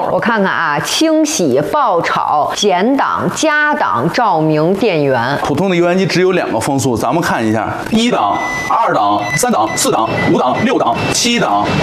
我看看啊，清洗、爆炒、减档、加档、照明、电源。 普通的油烟机只有2个风速，咱们看一下：1档、2档、3档、4档、5档、6档、7档。